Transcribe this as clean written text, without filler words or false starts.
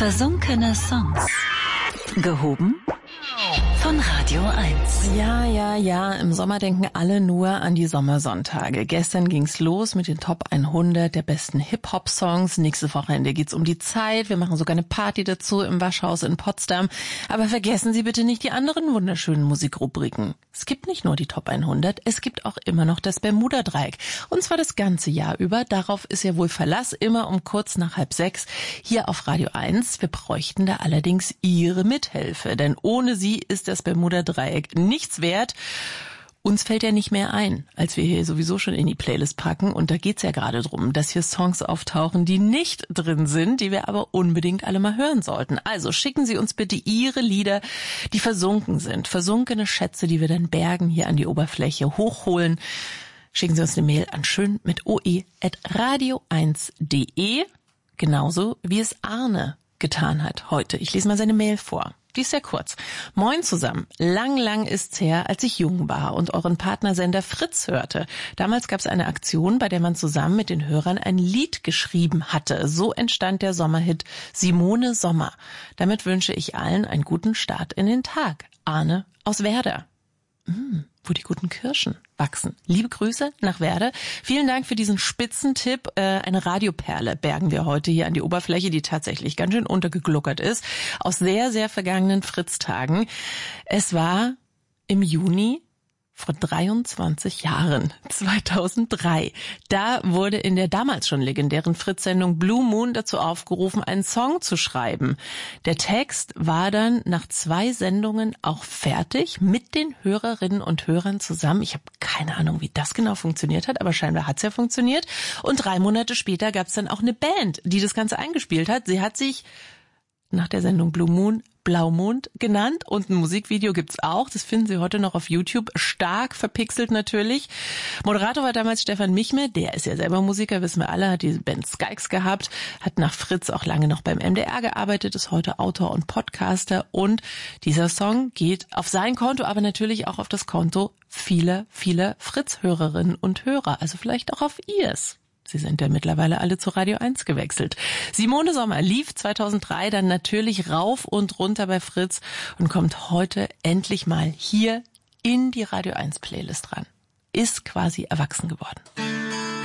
Versunkene Songs. Gehoben von Radio 1. Ja, im Sommer denken alle nur an die Sommersonntage. Gestern ging's los mit den Top 100 der besten Hip-Hop-Songs. Nächste Wochenende geht's um die Zeit. Wir machen sogar eine Party dazu im Waschhaus in Potsdam. Aber vergessen Sie bitte nicht die anderen wunderschönen Musikrubriken. Es gibt nicht nur die Top 100, es gibt auch immer noch das Bermuda-Dreieck. Und zwar das ganze Jahr über. Darauf ist ja wohl Verlass, immer um kurz nach 5:30 hier auf Radio 1. Wir bräuchten da allerdings Ihre Mithilfe, denn ohne Sie ist das Bermuda-Dreieck nichts wert. Uns fällt ja nicht mehr ein, als wir hier sowieso schon in die Playlist packen. Und da geht's ja gerade drum, dass hier Songs auftauchen, die nicht drin sind, die wir aber unbedingt alle mal hören sollten. Also schicken Sie uns bitte Ihre Lieder, die versunken sind. Versunkene Schätze, die wir dann bergen, hier an die Oberfläche hochholen. Schicken Sie uns eine Mail an schön@radio1.de. Genauso wie es Arne getan hat heute. Ich lese mal seine Mail vor. Die ist sehr kurz. Moin zusammen. Lang ist's her, als ich jung war und euren Partnersender Fritz hörte. Damals gab's eine Aktion, bei der man zusammen mit den Hörern ein Lied geschrieben hatte. So entstand der Sommerhit Simone Sommer. Damit wünsche ich allen einen guten Start in den Tag. Arne aus Werder. Wo die guten Kirschen wachsen. Liebe Grüße nach Werder. Vielen Dank für diesen Spitzentipp. Eine Radioperle bergen wir heute hier an die Oberfläche, die tatsächlich ganz schön untergegluckert ist. Aus sehr, sehr vergangenen Fritz-Tagen. Es war im Juni vor 23 Jahren, 2003. Da wurde in der damals schon legendären Fritz-Sendung Blue Moon dazu aufgerufen, einen Song zu schreiben. Der Text war dann nach 2 Sendungen auch fertig mit den Hörerinnen und Hörern zusammen. Ich habe keine Ahnung, wie das genau funktioniert hat, aber scheinbar hat's ja funktioniert. Und 3 Monate später gab's dann auch eine Band, die das Ganze eingespielt hat. Sie hat sich nach der Sendung Blue Moon Blaumond genannt und ein Musikvideo gibt's auch. Das finden Sie heute noch auf YouTube. Stark verpixelt natürlich. Moderator war damals Stefan Michme. Der ist ja selber Musiker, wissen wir alle, hat die Band Skykes gehabt, hat nach Fritz auch lange noch beim MDR gearbeitet, ist heute Autor und Podcaster und dieser Song geht auf sein Konto, aber natürlich auch auf das Konto vieler Fritz-Hörerinnen und Hörer. Also vielleicht auch auf ihrs. Sie sind ja mittlerweile alle zu Radio 1 gewechselt. Simone Sommer lief 2003 dann natürlich rauf und runter bei Fritz und kommt heute endlich mal hier in die Radio 1 Playlist ran. Ist quasi erwachsen geworden.